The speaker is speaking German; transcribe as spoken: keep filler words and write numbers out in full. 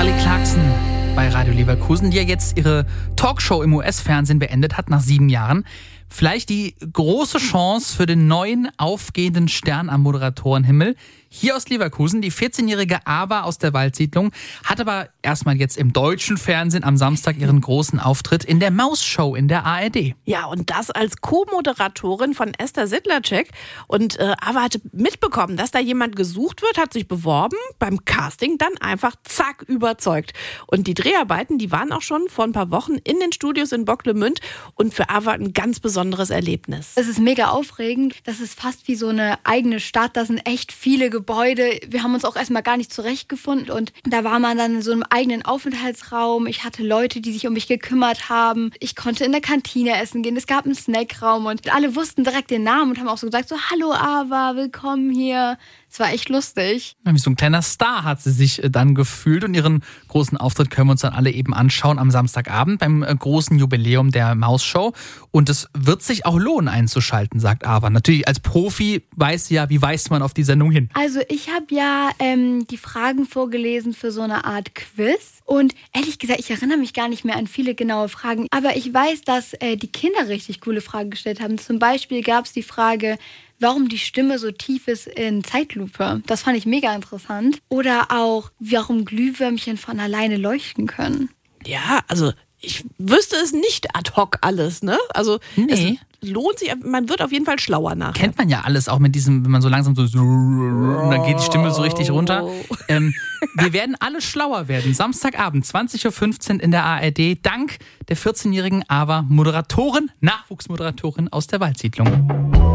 Kelly Clarkson bei Radio Leverkusen, die ja jetzt ihre Talkshow im U S-Fernsehen beendet hat nach sieben Jahren. Vielleicht die große Chance für den neuen aufgehenden Stern am Moderatorenhimmel. Hier aus Leverkusen, die vierzehnjährige Ava aus der Waldsiedlung, hat aber erstmal jetzt im deutschen Fernsehen am Samstag ihren großen Auftritt in der Maus-Show in der A R D. Ja, und das als Co-Moderatorin von Esther Sittlerczyk. Und äh, Ava hatte mitbekommen, dass da jemand gesucht wird, hat sich beworben, beim Casting dann einfach zack überzeugt. Und die Dreharbeiten, die waren auch schon vor ein paar Wochen in den Studios in Bocklemünd und für Ava ein ganz besonderes Erlebnis. Es ist mega aufregend. Das ist fast wie so eine eigene Stadt. Da sind echt viele Gebäude. Wir haben uns auch erstmal gar nicht zurechtgefunden und da war man dann in so einem eigenen Aufenthaltsraum. Ich hatte Leute, die sich um mich gekümmert haben. Ich konnte in der Kantine essen gehen. Es gab einen Snackraum und alle wussten direkt den Namen und haben auch so gesagt, so hallo Ava, willkommen hier. Es war echt lustig. Wie so ein kleiner Star hat sie sich dann gefühlt und ihren großen Auftritt können wir uns dann alle eben anschauen am Samstagabend beim großen Jubiläum der Maus-Show. Und es wird sich auch lohnen einzuschalten, sagt Ava. Natürlich als Profi weiß sie ja, wie weist man auf die Sendung hin? Also ich habe ja ähm, die Fragen vorgelesen für so eine Art Quiz. Und ehrlich gesagt, ich erinnere mich gar nicht mehr an viele genaue Fragen. Aber ich weiß, dass äh, die Kinder richtig coole Fragen gestellt haben. Zum Beispiel gab es die Frage, warum die Stimme so tief ist in Zeitlupe. Das fand ich mega interessant. Oder auch, warum Glühwürmchen von alleine leuchten können. Ja, also ich wüsste es nicht ad hoc alles, ne? Also Nee. es lohnt sich, man wird auf jeden Fall schlauer nachher. Kennt man ja alles auch mit diesem, wenn man so langsam so und dann geht die Stimme so richtig runter. Ähm, wir werden alle schlauer werden. Samstagabend, zwanzig Uhr fünfzehn in der A R D, dank der vierzehnjährigen Ava, Moderatorin, Nachwuchsmoderatorin aus der Waldsiedlung.